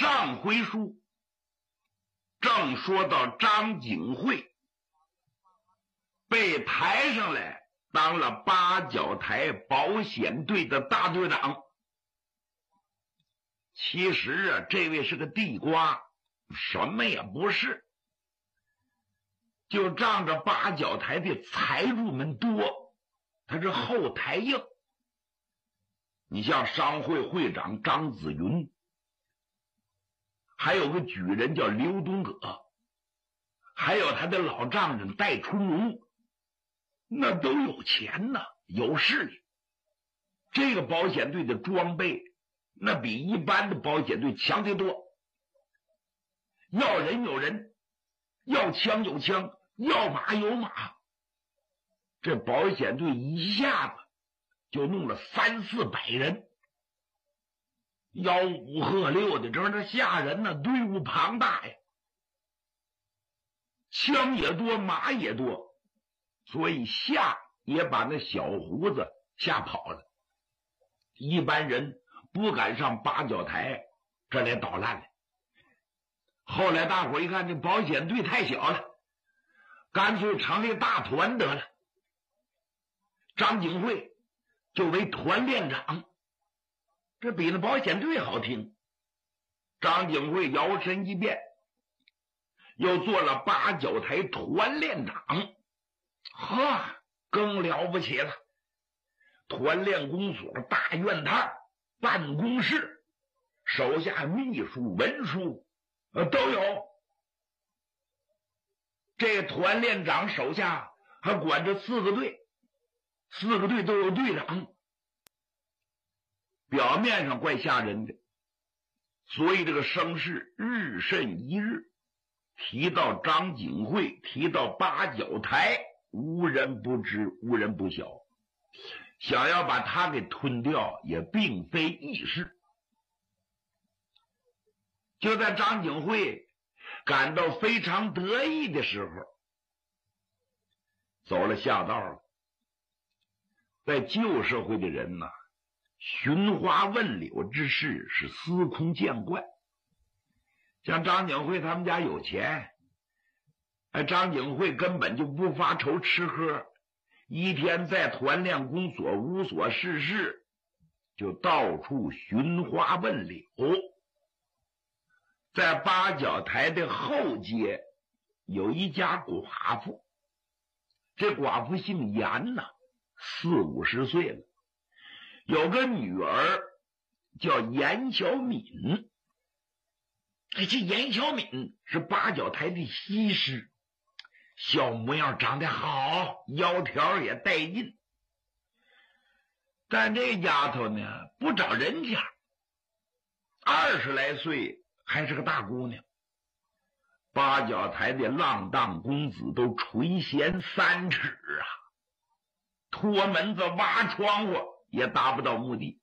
上回书正说到张景惠被抬上来当了八角台保险队的大队长。其实啊，这位是个地瓜，什么也不是，就仗着八角台的财主们多，他是后台硬。你像商会会长张子云，还有个举人叫刘东葛，还有他的老丈人戴春荣，那都有钱呐，有势力。这个保险队的装备那比一般的保险队强得多，要人有人，要枪有枪，要马有马。这保险队一下子就弄了300-400人，吆五喝六的，这是吓人呢，队伍庞大呀，枪也多，马也多，所以吓也把那小胡子吓跑了。一般人不敢上八角台这来捣乱了。后来大伙一看这保险队太小了，干脆成立大团得了。张景惠就为团练长，这比那保险队好听。张景惠摇身一变，又做了八角台团练长，呵，更了不起了。团练公所、大院台、办公室，手下秘书、文书都有。这团练长手下还管着4个队，4个队都有队长，表面上怪吓人的，所以这个声势日甚一日。提到张景惠，提到八角台，无人不知，无人不晓。想要把他给吞掉也并非易事。就在张景惠感到非常得意的时候，走了下道了。在旧社会的人呢，寻花问柳之事是司空见惯。像张景惠他们家有钱，张景惠根本就不发愁吃喝，一天在团练公所无所事事，就到处寻花问柳。在八角台的后街有一家寡妇，这寡妇姓严呐，40-50岁了，有个女儿叫严小敏。这严小敏是八角台的西施，小模样长得好，窈窕也带劲。但这丫头呢，不找人家，20来岁还是个大姑娘。八角台的浪荡公子都垂涎3尺啊，脱门子挖窗户也达不到目的。